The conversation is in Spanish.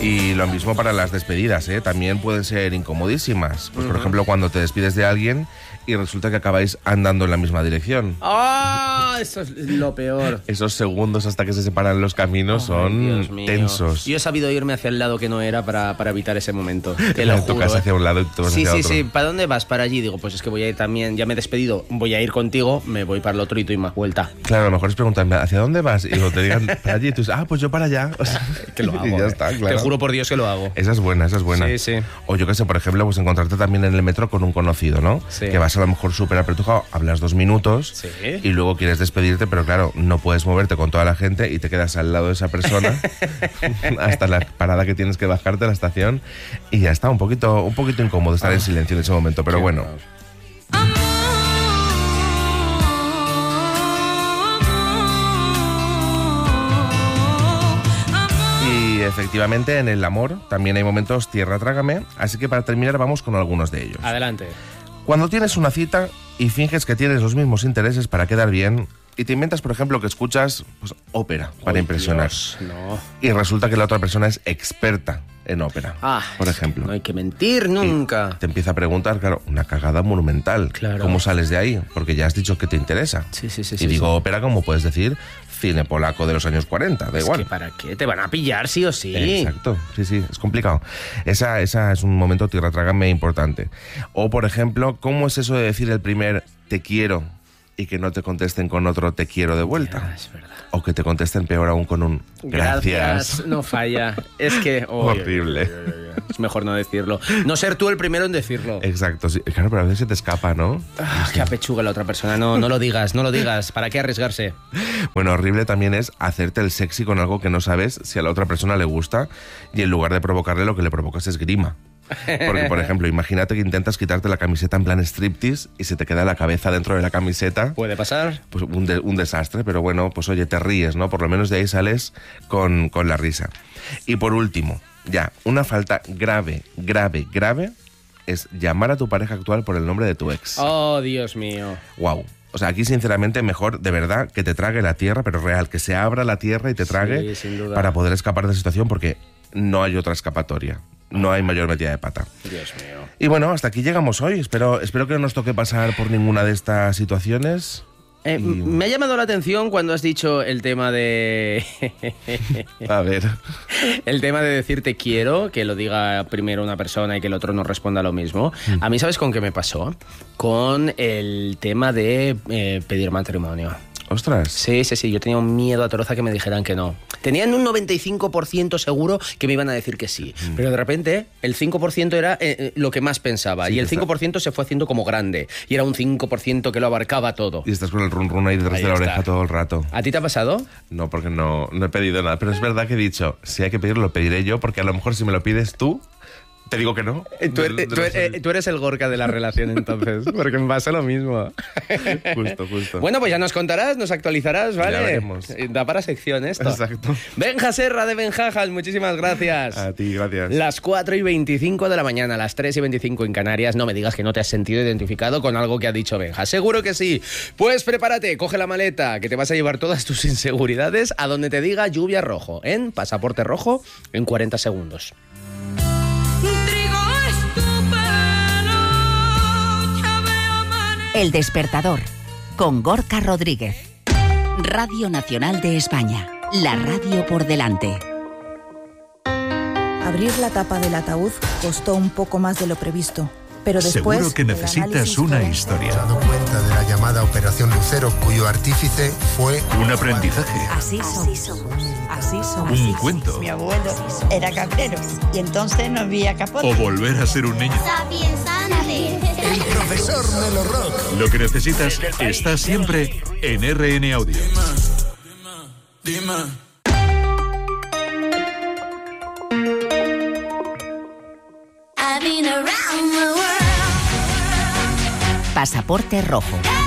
Y lo mismo para las despedidas, ¿eh? También pueden ser incomodísimas. Pues, por ejemplo, cuando te despides de alguien y resulta que acabáis andando en la misma dirección. ¡Ah! Eso es lo peor. Esos segundos hasta que se separan los caminos son tensos. Yo he sabido irme hacia el lado que no era para evitar ese momento. Te lo juro. Tocas hacia un lado y tú vas hacia otro. Sí. ¿Para dónde vas? Para allí. Digo, pues es que voy a ir también. Ya me he despedido. Voy a ir contigo. Me voy para el otro y doy más vuelta. Claro, a lo mejor es preguntarme, ¿hacia dónde vas? Y luego te digan, para allí. Y tú dices, pues yo para allá. O sea, que lo hago. Y ya está, claro. Te juro por Dios que lo hago. Esa es buena. Sí. O yo qué sé, por ejemplo, pues encontrarte también en el metro con un conocido, ¿no? Sí. Que vas a lo mejor súper apretujado, hablas 2 minutos y luego quieres despedirte, pero claro, no puedes moverte con toda la gente y te quedas al lado de esa persona hasta la parada que tienes que bajarte a la estación y ya está, un poquito incómodo estar en silencio en ese momento, pero bueno. Y efectivamente en el amor también hay momentos tierra trágame, así que para terminar vamos con algunos de ellos. Adelante. Cuando tienes una cita y finges que tienes los mismos intereses para quedar bien y te inventas, por ejemplo, que escuchas ópera para impresionar. Dios, no. Y resulta que la otra persona es experta en ópera, por ejemplo. No hay que mentir nunca. Y te empieza a preguntar, claro, una cagada monumental. Claro. ¿Cómo sales de ahí? Porque ya has dicho que te interesa. Sí. Y digo ópera, como puedes decir, cine polaco de los años 40, da igual. Es que ¿para qué? Te van a pillar sí o sí. Exacto, sí, es complicado. Esa es un momento tierra trágame importante. O, por ejemplo, ¿cómo es eso de decir el primer te quiero y que no te contesten con otro te quiero de vuelta? Ya, es verdad. O que te contesten peor aún con un gracias. No falla. Es que... horrible. Es mejor no decirlo. No ser tú el primero en decirlo. Exacto, sí. Claro, pero a veces se te escapa, ¿no? Que apechuga la otra persona. No lo digas. ¿Para qué arriesgarse? Bueno, horrible también es hacerte el sexy con algo que no sabes si a la otra persona le gusta y en lugar de provocarle lo que le provocas es grima. Porque, por ejemplo, imagínate que intentas quitarte la camiseta en plan striptease y se te queda la cabeza dentro de la camiseta. ¿Puede pasar? Pues un desastre, pero bueno, pues oye, te ríes, ¿no? Por lo menos de ahí sales con la risa. Y por último, ya, una falta grave es llamar a tu pareja actual por el nombre de tu ex. Oh, Dios mío. Wow. O sea, aquí sinceramente mejor, de verdad, que te trague la tierra, pero real, que se abra la tierra y te trague sin duda. Para poder escapar de la situación porque no hay otra escapatoria. No hay mayor metida de pata. Dios mío. Y bueno, hasta aquí llegamos hoy. Espero que no nos toque pasar por ninguna de estas situaciones. Me ha llamado la atención cuando has dicho el tema de... A ver. El tema de decir te quiero, que lo diga primero una persona y que el otro no responda lo mismo. A mí, ¿sabes con qué me pasó? Con el tema de pedir matrimonio. ¡Ostras! Sí, yo tenía un miedo atroz que me dijeran que no. Tenían un 95% seguro que me iban a decir que sí. Pero de repente el 5% era lo que más pensaba. Y el 5% se fue haciendo como grande. Y era un 5% que lo abarcaba todo. Y estás con el run run ahí detrás de la oreja todo el rato. ¿A ti te ha pasado? No, porque no he pedido nada. Pero es verdad que he dicho, si hay que pedirlo, lo pediré yo, porque a lo mejor si me lo pides tú... Te digo que no. Tú eres el Gorka de la relación, entonces, porque me pasa lo mismo. Justo. Bueno, pues ya nos contarás, nos actualizarás, ¿vale? Ya veremos. Da para sección esto. Exacto. Benja Serra de Benjajas, muchísimas gracias. A ti, gracias. Las 4:25 de la mañana, las 3:25 en Canarias. No me digas que no te has sentido identificado con algo que ha dicho Benja. Seguro que sí. Pues prepárate, coge la maleta, que te vas a llevar todas tus inseguridades a donde te diga lluvia rojo, en Pasaporte Rojo, en 40 segundos. El Despertador, con Gorka Rodríguez. Radio Nacional de España, la radio por delante. Abrir la tapa del ataúd costó un poco más de lo previsto, pero después... Seguro que necesitas una historia. Se ha dado cuenta de la llamada Operación Lucero, cuyo artífice fue... Un aprendizaje. Así somos. Un cuento. Mi abuelo era cabrero y entonces no había capote. O volver a ser un niño. El profesor Melo Rock. Lo que necesitas está siempre en RN Audio. Dime. Pasaporte Rojo.